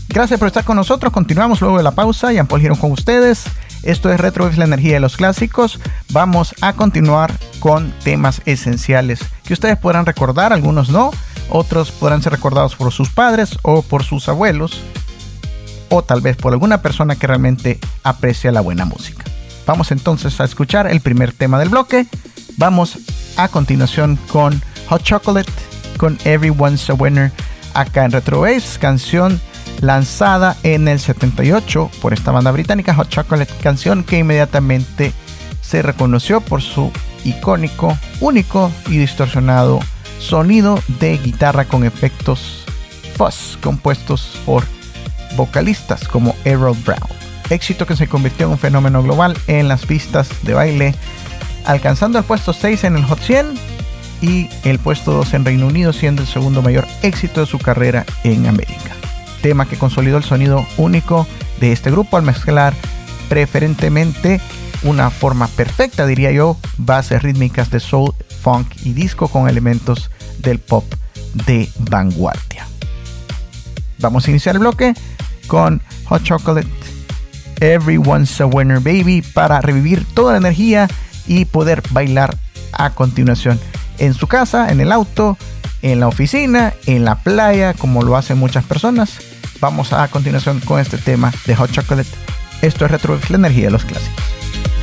Gracias por estar con nosotros. Continuamos luego de la pausa. Jean-Paul Girón con ustedes. Esto es Retro, es la energía de los clásicos. Vamos a continuar con temas esenciales que ustedes podrán recordar, algunos no, otros podrán ser recordados por sus padres o por sus abuelos, o tal vez por alguna persona que realmente aprecia la buena música. Vamos entonces a escuchar el primer tema del bloque. Vamos a continuación con Hot Chocolate, con Everyone's a Winner, acá en Retro Base, canción lanzada en el 78 por esta banda británica, Hot Chocolate, canción que inmediatamente se reconoció por su icónico, único y distorsionado sonido de guitarra con efectos fuzz compuestos por vocalistas como Errol Brown. Éxito que se convirtió en un fenómeno global en las pistas de baile, alcanzando el puesto 6 en el Hot 100 y el puesto 2 en Reino Unido, siendo el segundo mayor éxito de su carrera en América. Tema que consolidó el sonido único de este grupo al mezclar preferentemente una forma perfecta, diría yo, bases rítmicas de soul, funk y disco con elementos del pop de vanguardia. Vamos a iniciar el bloque con Hot Chocolate, Everyone's a Winner Baby, para revivir toda la energía y poder bailar a continuación en su casa, en el auto, en la oficina, en la playa, como lo hacen muchas personas. Vamos a continuación con este tema de Hot Chocolate. Esto es Retro, la energía de los clásicos.